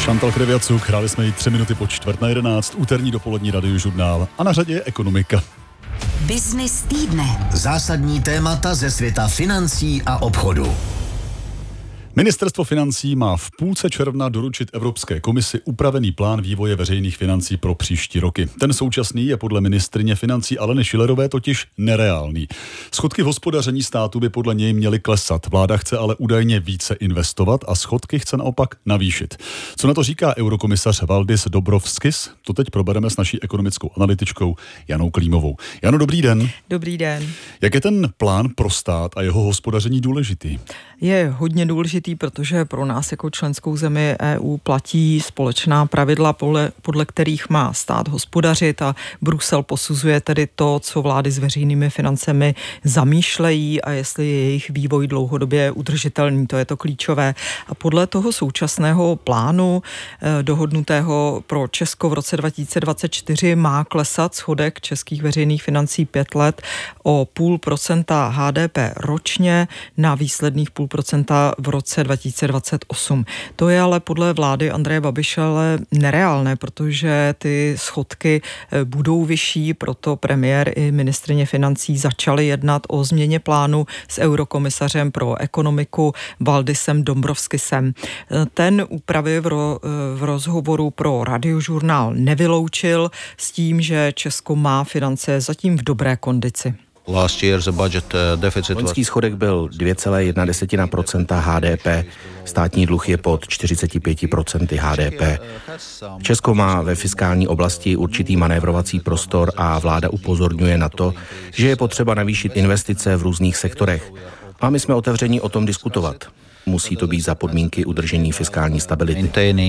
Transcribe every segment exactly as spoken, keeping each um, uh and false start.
Chantal Kreviacuk, hráli jsme ji tři minuty po čtvrt na jedenáct, úterní dopolední radiožurnál a na řadě je ekonomika. Business týdne. Zásadní témata ze světa financí a obchodu. Ministerstvo financí má v půlce června doručit Evropské komisi upravený plán vývoje veřejných financí pro příští roky. Ten současný je podle ministryně financí Aleny Schillerové totiž nereálný. Schodky v hospodaření státu by podle něj měly klesat. Vláda chce ale údajně více investovat a schodky chce naopak navýšit. Co na to říká eurokomisař Valdis Dombrovskis? To teď probereme s naší ekonomickou analytičkou Janou Klímovou. Jano, dobrý den. Dobrý den. Jak je ten plán pro stát a jeho hospodaření důležitý? Je hodně důležitý, protože pro nás jako členskou zemi E U platí společná pravidla, podle, podle kterých má stát hospodařit a Brusel posuzuje tedy to, co vlády s veřejnými financemi zamýšlejí a jestli je jejich vývoj dlouhodobě udržitelný, to je to klíčové. A podle toho současného plánu eh, dohodnutého pro Česko v roce dva tisíce dvacet čtyři má klesat schodek českých veřejných financí pět let o půl procenta H D P ročně na výsledných půl procenta v roce dva tisíce dvacet osm. To je ale podle vlády Andreje Babiše ale nereálné, protože ty schodky budou vyšší, proto premiér i ministryně financí začali jednat o změně plánu s eurokomisařem pro ekonomiku Valdisem Dombrovskisem. Ten úpravy v, ro, v rozhovoru pro radiožurnál nevyloučil s tím, že Česko má finance zatím v dobré kondici. Loňský schodek byl dvě celá jedna desetina procenta H D P, státní dluh je pod čtyřicet pět procent H D P. Česko má ve fiskální oblasti určitý manévrovací prostor a vláda upozorňuje na to, že je potřeba navýšit investice v různých sektorech. A my jsme otevření o tom diskutovat. Musí to být za podmínky udržení fiskální stability.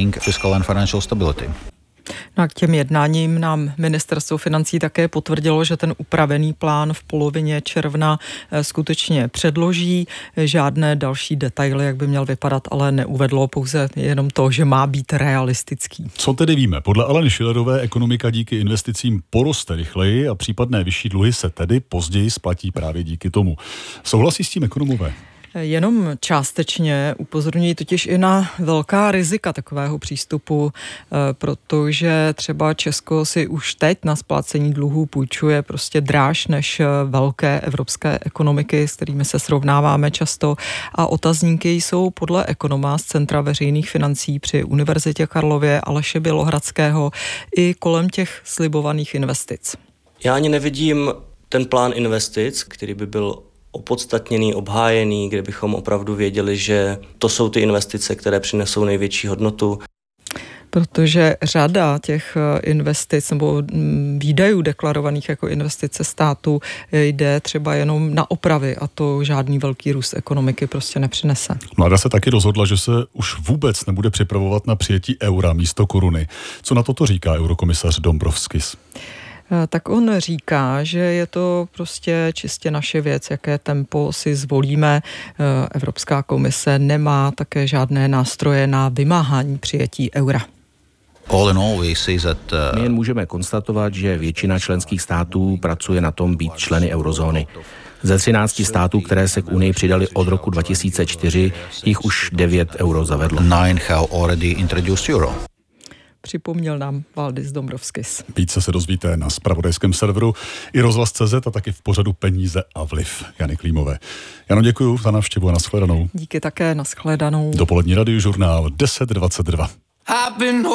No a k těm jednáním nám ministerstvo financí také potvrdilo, že ten upravený plán v polovině června skutečně předloží. Žádné další detaily, jak by měl vypadat, ale neuvedlo, pouze jenom to, že má být realistický. Co tedy víme? Podle Aleny Schillerové ekonomika díky investicím poroste rychleji a případné vyšší dluhy se tedy později splatí právě díky tomu. Souhlasí s tím ekonomové? Jenom částečně upozorňují totiž i na velká rizika takového přístupu, protože třeba Česko si už teď na splácení dluhů půjčuje prostě dráž než velké evropské ekonomiky, s kterými se srovnáváme často, a otazníky jsou podle ekonoma z Centra veřejných financí při Univerzitě Karlově Aleše Bělohradského i kolem těch slibovaných investic. Já ani nevidím ten plán investic, který by byl opodstatněný, obhájený, kde bychom opravdu věděli, že to jsou ty investice, které přinesou největší hodnotu. Protože řada těch investic nebo výdajů deklarovaných jako investice státu jde třeba jenom na opravy a to žádný velký růst ekonomiky prostě nepřinese. Vláda se taky rozhodla, že se už vůbec nebude připravovat na přijetí eura místo koruny. Co na toto říká eurokomisař Dombrovskis? Tak on říká, že je to prostě čistě naše věc, jaké tempo si zvolíme. Evropská komise nemá také žádné nástroje na vymáhání přijetí eura. My jen můžeme konstatovat, že většina členských států pracuje na tom být členy eurozóny. Ze třinácti států, které se k Unii přidali od roku dva tisíce čtyři, jich už devět euro zavedlo. Připomněl nám Valdis Dombrovskis. Více se dozvíte na zpravodajském serveru i rozhlas tečka cé zet a taky v pořadu Peníze a vliv Jany Klímové. Jano, děkuju za návštěvu a nashledanou. Díky také, nashledanou. Dopolední radiožurnál deset dvacet dva.